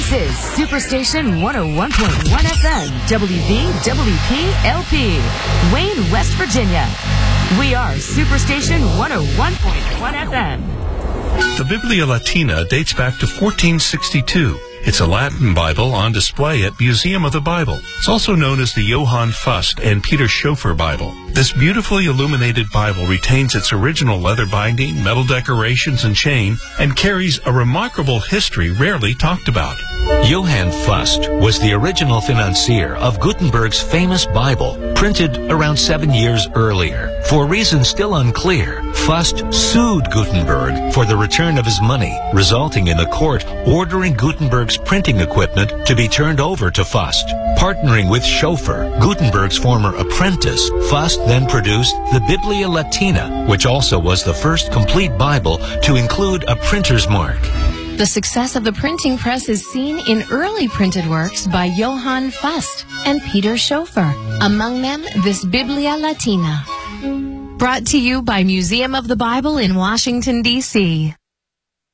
This is Superstation 101.1 FM, WVWP-LP, Wayne, West Virginia. We are Superstation 101.1 FM. The Biblia Latina dates back to 1462. It's a Latin Bible on display at Museum of the Bible. It's also known as the Johann Fust and Peter Schoeffer Bible. This beautifully illuminated Bible retains its original leather binding, metal decorations, and chain, and carries a remarkable history rarely talked about. Johann Fust was the original financier of Gutenberg's famous Bible, printed around 7 years earlier. For reasons still unclear, Fust sued Gutenberg for the return of his money, resulting in the court ordering Gutenberg's printing equipment to be turned over to Fust. Partnering with Schoeffer, Gutenberg's former apprentice, Fust then produced the Biblia Latina, which also was the first complete Bible to include a printer's mark. The success of the printing press is seen in early printed works by Johann Fust and Peter Schoeffer, among them this Biblia Latina. Brought to you by Museum of the Bible in Washington, D.C.